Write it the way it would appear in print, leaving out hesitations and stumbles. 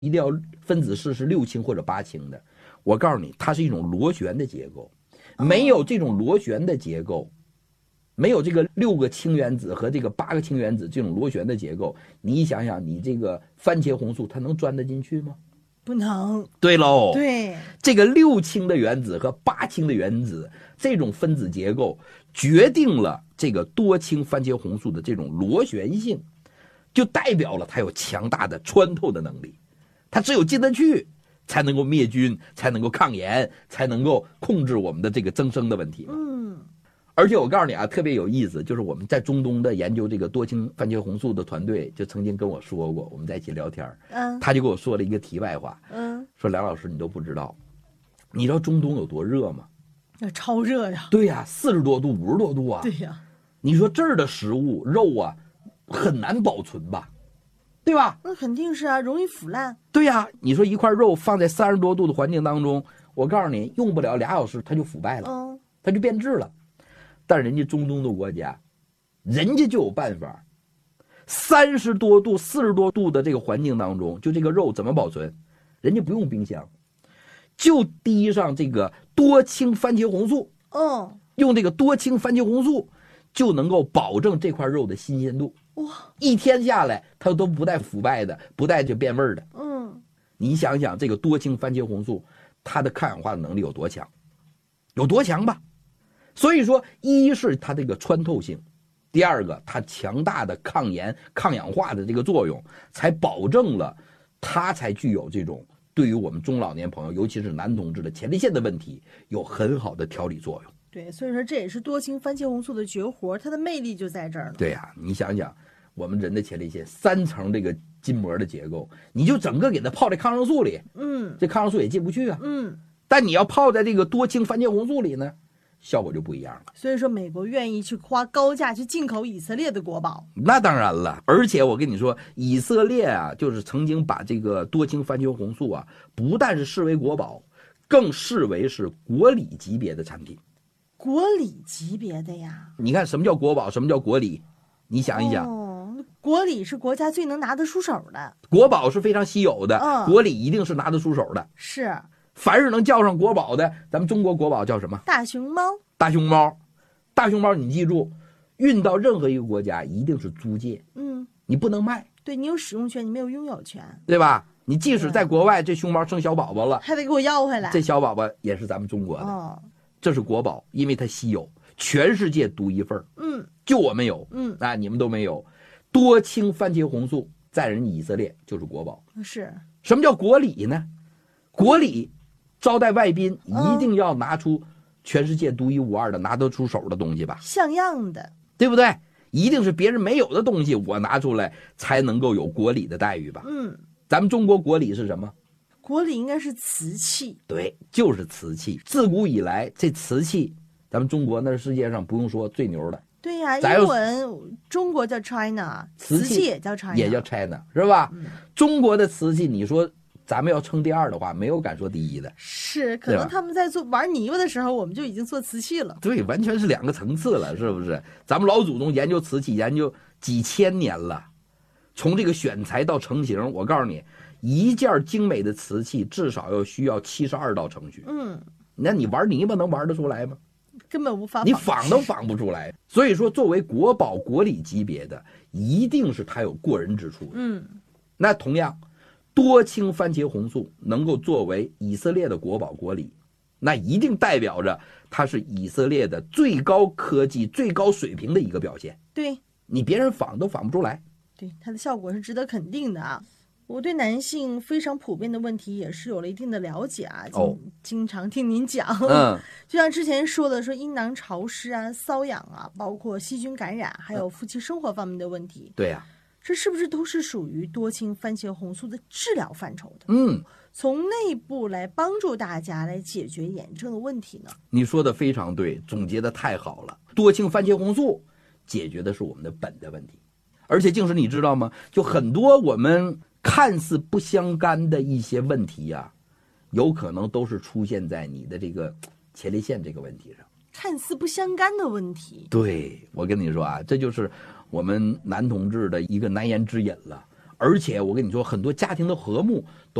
一定要分子式是6氢或者8氢的。我告诉你，它是一种螺旋的结构，没有这种螺旋的结构，没有这个6个氢原子和这个8个氢原子这种螺旋的结构，你想想，你这个番茄红素它能钻得进去吗？ 不能。 对喽， 对， 这个6氢的原子和8氢的原子这种分子结构决定了这个多氢番茄红素的这种螺旋性，就代表了它有强大的穿透的能力，它只有进得去才能够灭菌，才能够抗炎，才能够控制我们的这个增生的问题。而且我告诉你啊，特别有意思，就是我们在中东的研究这个多氢番茄红素的团队就曾经跟我说过，我们在一起聊天，他就跟我说了一个题外话，说梁老师你都不知道，你知道中东有多热吗？ 那超热呀。 对呀，40多度50多度啊。 对呀， 你说这儿的食物肉啊很难保存吧，对吧？ 那肯定是啊，容易腐烂。 对呀，你说一块肉放在30多度的环境当中，我告诉你用不了2小时它就腐败了，它就变质了。但人家中东的国家，人家就有办法，30多度40多度的这个环境当中，就这个肉怎么保存？人家不用冰箱，就滴上这个多氢番茄红素，用这个多氢番茄红素就能够保证这块肉的新鲜度。 哇 ，1天下来它都不带腐败的，不带就变味儿的。你想想这个多氢番茄红素它的抗氧化的能力有多强，有多强吧？所以说，一是它这个穿透性，第二个它强大的抗炎抗氧化的这个作用，才保证了它才具有这种对于我们中老年朋友，尤其是男同志的前列腺的问题有很好的调理作用。 对，所以说这也是多氢番茄红素的绝活，它的魅力就在这儿了。 对呀，你想想，我们人的前列腺3层这个筋膜的结构，你就整个给它泡在抗生素里，这抗生素也进不去啊。但你要泡在这个多氢番茄红素里呢，效果就不一样了。 所以说美国愿意去花高价去进口以色列的国宝。 那当然了，而且我跟你说，以色列啊，就是曾经把这个多氢番茄红素啊，不但是视为国宝，更视为是国礼级别的产品。 国礼级别的呀？ 你看什么叫国宝，什么叫国礼？你想一想。 国礼是国家最能拿得出手的， 国宝是非常稀有的，国礼一定是拿得出手的。 是。 凡是能叫上国宝的，咱们中国国宝叫什么？ 大熊猫。 大熊猫，大熊猫，你记住，运到任何一个国家一定是租借，你不能卖。 对，你有使用权，你没有拥有权， 对吧？你即使在国外，这熊猫生小宝宝了， 还得给我要回来。 这小宝宝也是咱们中国的，这是国宝，因为它稀有，全世界独一份。就我们有，你们都没有。多氢番茄红素在人以色列就是国宝。 是。 什么叫国礼呢？国礼招待外宾一定要拿出全世界独一无二的拿得出手的东西吧， 像样的， 对不对？一定是别人没有的东西我拿出来才能够有国礼的待遇吧。咱们中国国礼是什么？ 国礼应该是瓷器。 对，就是瓷器。自古以来这瓷器咱们中国那是世界上不用说最牛的。 对呀，英文中国叫 China， 瓷器也叫 China， 也叫 China， 是吧？中国的瓷器你说咱们要称第2的话，没有敢说第1的。 是，可能他们在玩泥巴的时候，我们就已经做瓷器了。 对，完全是2个层次了，是不是？咱们老祖宗研究瓷器研究几千年了，从这个选材到成型，我告诉你，一件精美的瓷器至少需要72道程序。那你玩泥巴能玩得出来吗？ 根本无法， 你仿都仿不出来。所以说，作为国宝国礼级别的，一定是它有过人之处。那同样，多氢番茄红素能够作为以色列的国宝国礼，那一定代表着它是以色列的最高科技、最高水平的一个表现。 对， 你别人仿都仿不出来。 对，它的效果是值得肯定的啊。我对男性非常普遍的问题也是有了一定的了解啊，经常听您讲。就像之前说的，说阴囊潮湿啊、瘙痒啊，包括细菌感染，还有夫妻生活方面的问题。 对呀， 这是不是都是属于多氢番茄红素的治疗范畴的？从内部来帮助大家来解决炎症的问题呢？ 你说的非常对，总结的太好了。多氢番茄红素解决的是我们的本的问题，而且静时你知道吗？就很多我们看似不相干的一些问题呀，有可能都是出现在你的这个前列腺这个问题上。 看似不相干的问题， 对，我跟你说啊，这就是我们男同志的一个难言之隐了。 而且我跟你说，很多家庭的和睦